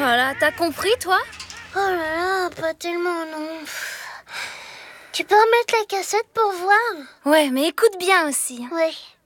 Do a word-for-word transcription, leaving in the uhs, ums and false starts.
Voilà, t'as compris, toi? Oh là là, pas tellement, non. Tu peux remettre la cassette pour voir? Ouais, mais écoute bien aussi. Oui.